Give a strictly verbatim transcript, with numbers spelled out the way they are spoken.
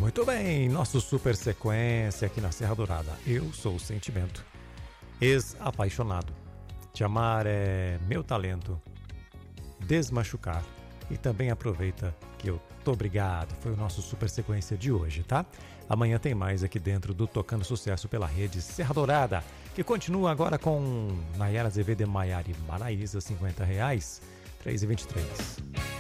Muito bem, nosso super sequência aqui na Serra Dourada. Eu sou o sentimento, ex-apaixonado. Te amar é meu talento, desmachucar. E também aproveita que eu tô obrigado. Foi o nosso super sequência de hoje, tá? Amanhã tem mais aqui dentro do Tocando Sucesso pela rede Serra Dourada, que continua agora com Nayara Azevedo e Maiara e Maraísa, cinquenta reais, três e vinte e três.